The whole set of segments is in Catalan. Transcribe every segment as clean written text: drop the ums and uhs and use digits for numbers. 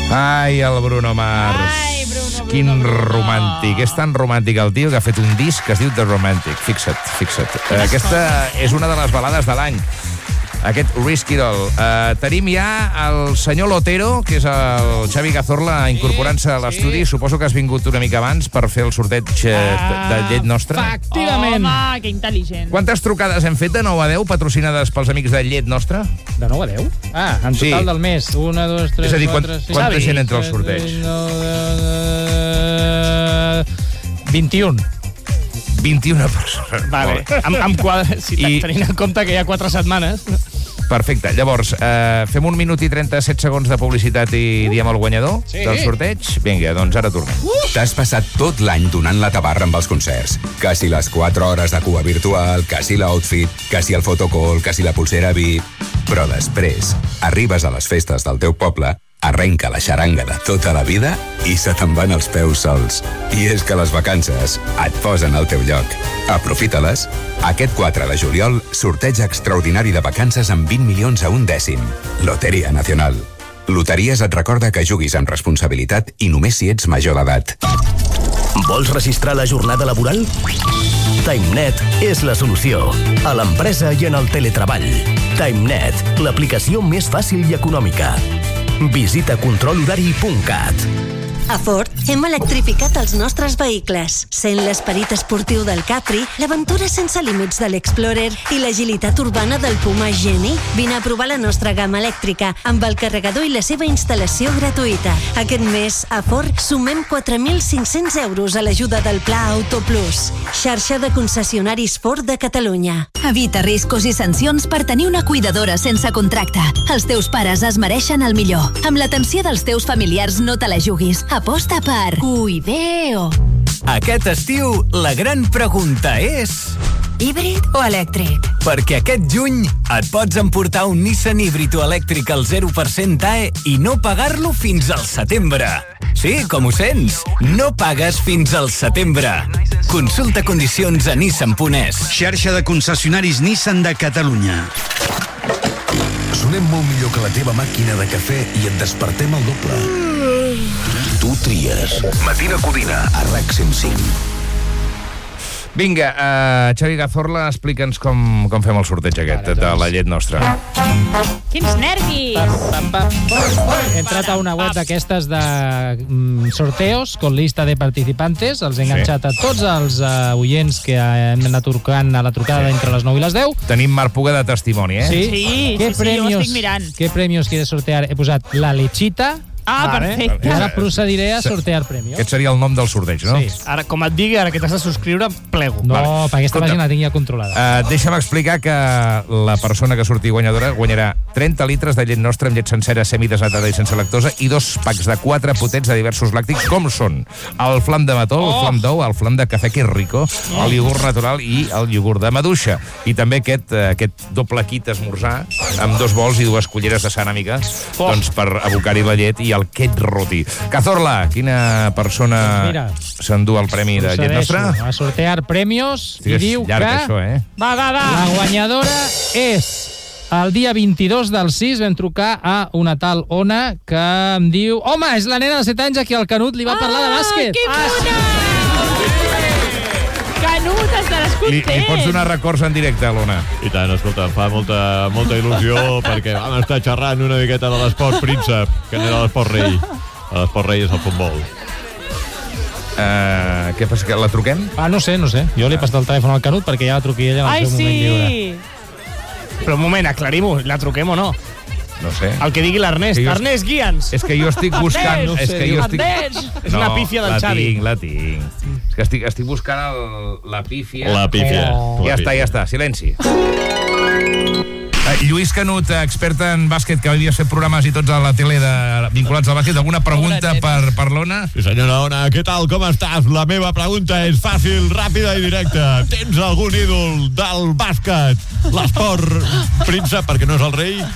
Ai, el Bruno Mars. Ai, Bruno. Quin romàntic. És tan romàntic el tio que ha fet un disc que es diu The Romantic. Fixa't. Aquesta és una de les balades de l'any. Aquest Risky Doll. Tenim ja el senyor Lotero, que és el Xavi Cazorla, incorporant-se a l'estudi. Suposo que has vingut una mica abans per fer el sorteig de llet nostra. Efectivament. Home, que intel·ligent. Quantes trucades hem fet de 9 a 10 patrocinades pels amics de llet nostra? De 9 a 10? En total del mes. 1, 2, 3, és a dir, 4, 5... quanta gent entra al sorteig? 21. 21 persones. Vale. Amb quadre, tenint en compte que hi ha 4 setmanes... Perfecte. Llavors, fem 1 minut i 37 segons de publicitat i diem el guanyador del sorteig? Vinga, doncs ara tornem. T'has passat tot l'any donant la tabarra amb els concerts. Que si les 4 hores de cua virtual, que si l'outfit, que si el photocall, que si la pulsera VIP... Però després, arribes a les festes del teu poble, arrenca la xaranga de tota la vida i se te'n van els peus sols. I és que les vacances et posen al teu lloc. Aprofita-les. Aquest 4 de juliol, sorteig extraordinari de vacances amb 20 milions a 1 dècim. Loteria Nacional. Loteries et recorda que juguis amb responsabilitat i només si ets major d'edat. Vols registrar la jornada laboral? TimeNet és la solució. A l'empresa i en el teletreball. TimeNet, l'aplicació més fàcil i econòmica. Visita controlhorari.cat. A Ford hem electrificat els nostres vehicles, sent l'esperit esportiu del Capri, l'aventura sense límits de l'Explorer i l'agilitat urbana del Puma Geni. Vine a provar la nostra gamma elèctrica amb el carregador i la seva instal·lació gratuïta. Aquest mes, a Ford, sumem 4.500 euros a l'ajuda del Pla Auto Plus. Xarxa de concessionaris Ford de Catalunya. Evita riscos i sancions per tenir una cuidadora sense contracte. Els teus pares es mereixen el millor. Amb l'atenció dels teus familiars no te la juguis. Aposta per Cuideo. Aquest estiu, la gran pregunta és... Híbrid o elèctric? Perquè aquest juny et pots emportar un Nissan híbrid o elèctric al 0% TAE i no pagar-lo fins al setembre. Sí, com ho sents? No pagues fins al setembre. Consulta condicions a nissan.es. Xarxa de concessionaris Nissan de Catalunya. Sonem molt millor que la teva màquina de cafè i et despertem el doble. Tu tries. Matina Codina, a RAC 105. Vinga, Xavi Cazorla, explica'ns com fem el sorteig aquest de la llet nostra. Quins nervis! He entrat a una web d'aquestes de sorteos con lista de participantes. Els he enganxat a tots els oients que hem anat trucant a la trucada entre les 9 i les 10. Tenim Marc Puga de testimoni, eh? Sí, jo estic mirant. ¿Qué premios quieres sortear? He posat la lechita. Perfecte. I ara procediré a sortear premios. Aquest seria el nom del sorteig, no? Sí. Ara, com et digui, ara que t'has de subscriure, plego. No, per aquesta pàgina la tinc ja controlada. Deixa'm explicar que la persona que surti guanyadora guanyarà 30 litres de llet nostra amb llet sencera, semidesnatada i sense lactosa i 2 packs de 4 potents de diversos làctics, com són el flam de mató, el flam d'ou, el flam de cafè que és rico, el iogurt natural i el iogurt de maduixa. I també aquest doble kit esmorzar amb 2 bols i 2 culleres de ceràmica doncs per abocar-hi la llet i el Kate Roti. Cazorla, quina persona s'endú el premi de llet nostra? A sortear premios i diu que... Això, Va. La guanyadora és... El dia 22 del 6 vam trucar a una tal Ona que em diu... Home, és la nena de 7 anys a qui el Canut li va parlar de bàsquet. Que bona! Canut, estaràs content. Li pots donar records en directe a l'Ona? I tant, escolta, fa molta il·lusió perquè vam estar xerrant una miqueta de l'esport príncep, que no era l'esport rei. L'esport rei és el futbol. Què passa, que la truquem? No sé. Jo li he passat el telèfon al Canut perquè ja la truqui ella en el seu moment lliure. Però un moment, aclarim-ho, la truquem o no? No sé. El que digui l'Ernest. Ernest, guia'ns! És que jo estic buscant... És una pífia del Xavi. La tinc. És que estic buscant la pífia. La pífia. Ja està. Silenci. Lluís Canut, expert en bàsquet, que havia fet programes i tots a la tele vinculats al bàsquet. Alguna pregunta per l'Ona? Sí, senyora Ona, què tal, com estàs? La meva pregunta és fàcil, ràpida i directa. Tens algun ídol del bàsquet? L'esport príncep, perquè no és el rei?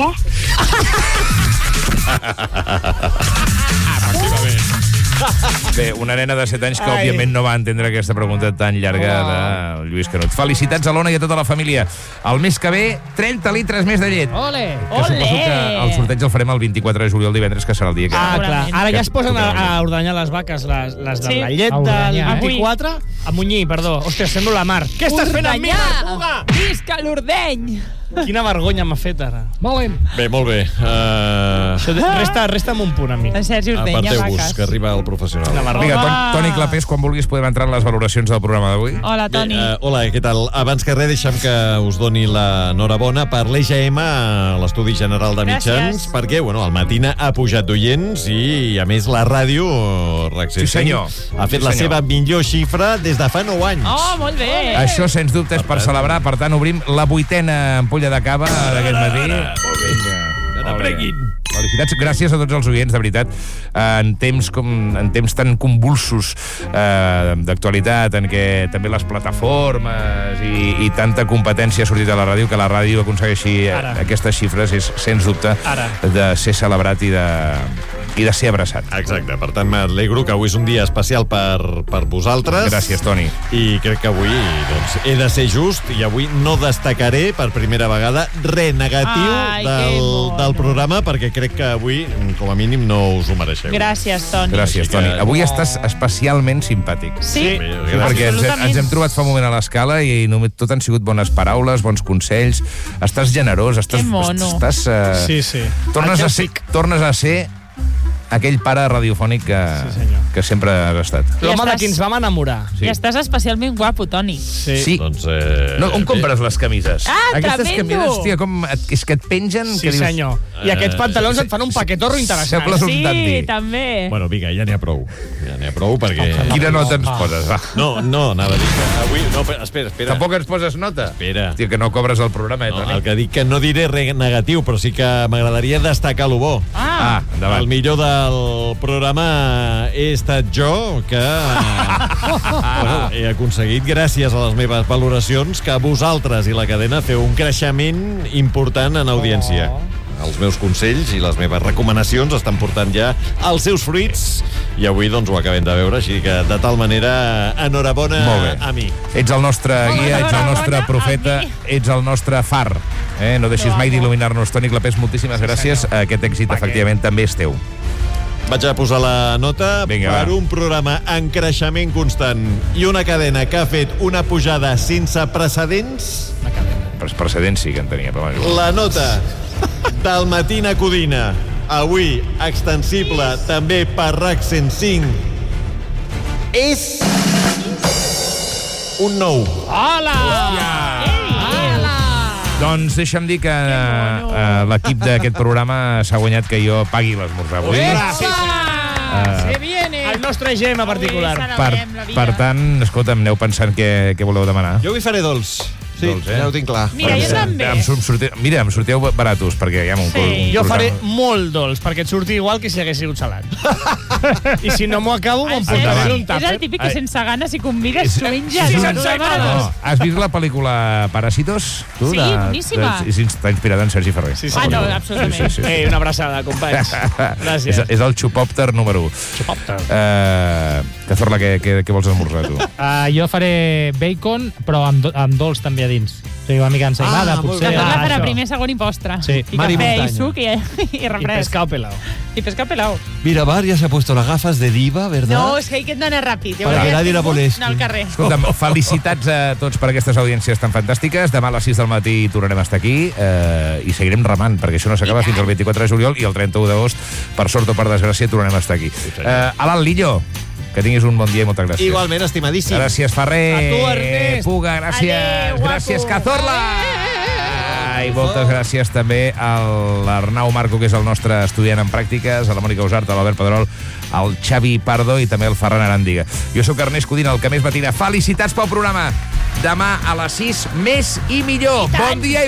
Què? Efectivament. Bé, una nena de 7 anys que, òbviament, no va entendre aquesta pregunta tan llarga de Lluís Canut. Felicitats a l'Ona i a tota la família. El mes que ve, 30 litres més de llet. Ole! Que suposo que el sorteig el farem el 24 de juliol, divendres, que serà el dia que... Clar. Ara ja es posen a ordenyar les vaques, les de la llet del 24. A munyir, perdó. Hòstia, semblo la Mar. Què estàs fent amb mi, Martuga? Visca l'Ordeny! Quina vergonya m'ha fet ara. Bé, molt bé. Resta'm un punt a mi. Sergi Ordeny, Aparteu-vos, que arriba el professional. Vinga, Toni Clapés, quan vulguis podem entrar en les valoracions del programa d'avui. Hola, Toni. Hola, què tal? Abans que res, deixa'm que us doni l'enhorabona per l'EGM a l'Estudi General de Mitjans, perquè, bueno, el Matina ha pujat d'oients i, a més, la ràdio, RAC 105, ha fet la seva millor xifra des de fa 9 anys. Oh, molt bé. Això, sens dubte, és per celebrar. Per tant, obrim la 8a ampolla de cava d'aquest matí. Vinga. Que n'aprenguin. Felicitats, gràcies a tots els oients, de veritat, en temps tan convulsos d'actualitat, en què també les plataformes i tanta competència ha sortit a la ràdio, que la ràdio aconsegueixi aquestes xifres és, sens dubte, de ser celebrat i de ser abraçat. Exacte, per tant m'alegro que avui és un dia especial per vosaltres. Gràcies, Toni. I crec que avui doncs, he de ser just i avui no destacaré per primera vegada res negatiu del programa, perquè crec que avui, com a mínim, no us ho mereixeu. Gràcies, Toni. Gràcies, Toni. Avui estàs especialment simpàtic. Sí, perquè ens hem trobat fa un moment a l'escala i tot han sigut bones paraules, bons consells. Estàs generós, estàs... Sí. Tornes a ser aquell pare radiofònic que sempre has estat. L'home de qui ens vam enamorar. I estàs especialment guapo, Toni. Sí. Doncs, no, on compres les camises? Aquestes tremendo! camises, hòstia, és que et pengen... Sí, senyor. I aquests pantalons et fan un paquetorro interessant. Sí, també. Bueno, vinga, ja n'hi ha prou. Perquè... Quina nota ens poses, va? No, anava a dir que avui... No, espera. Tampoc ens poses nota? Espera. Hòstia, que no cobres el programa, Toni? El que dic que no diré res negatiu, però sí que m'agradaria destacar lo bo. Endavant. El millor del programa he estat jo, que he aconseguit, gràcies a les meves valoracions, que vosaltres i la cadena feu un creixement important en audiència. Els meus consells i les meves recomanacions estan portant ja els seus fruits i avui doncs ho acabem de veure, així que de tal manera enhorabona a mi. Ets el nostre guia, ets el nostre profeta, ets el nostre far. No deixis mai d'il·luminar-nos. Toni Clapés, moltíssimes gràcies. Aquest èxit, efectivament, també és teu. Vaig a posar la nota. Vinga, un programa en creixement constant i una cadena que ha fet una pujada sense precedents. Precedents sí que en tenia, però... La nota del Matina Codina, avui extensible també per RAC 105, és un 9. Hola! Doncs deixa'm dir que l'equip d'aquest programa s'ha guanyat que jo pagui l'esmorzar avui. Se viene! El nostre EGM particular. Per tant, escolta'm, aneu pensant què voleu demanar. Jo avui faré dolç. Sí, ja ho tinc clar. Mira, jo també. Em sorteu baratos, perquè hi ha un Jo faré molt dolç, perquè et surti igual que si hagués sigut salat. I si no m'ho acabo, me'n portaré un tàper. És el típic que sense gana, si convides, s'ho menja. Sí, sense ganes. Has vist la pel·lícula Paràsitos? Sí, boníssima. Està inspirat en Sergi Ferrer. No, absolutament. Una abraçada, companys. Gràcies. És el xupòpter número 1. Xupòpter. Cazorla, què vols esmorzar, tu? Jo faré bacon, però amb dolç també a dins. O sigui, una mica ensaïmada, potser. Cazorla farà primer, segon i postre. Sí. I cafè, i suc, i refresc. Y pescado pelado. Y pescado pelado. Mira, Bar ya se ha puesto las gafas de diva, ¿verdad? No, és que hay que anar ràpid. Para que nadie la molesti. No, al carrer. Escolta'm, felicitats a tots per aquestes audiències tan fantàstiques. Demà a les 6 del matí tornarem a estar aquí i seguirem remant, perquè això no s'acaba fins al 24 de juliol i el 31 d'agost, per sort o per desgràcia, tornarem a estar aquí. Alan Lillo, que tinguis un bon dia i moltes gràcies. Igualment, estimadíssim. Gràcies, Ferrer. A tu, Ernest. Puga, gràcies. Adéu, guapo. Gràcies, Cazorla. I moltes gràcies també a l'Arnau Marco, que és el nostre estudiant en pràctiques, a la Mònica Usart, a l'Albert Pedrol, al Xavi Pardo i també al Ferran Arándiga. Jo sóc Ernest Codina, el que més matina. Felicitats pel programa. Demà a les 6, més i millor. Bon dia i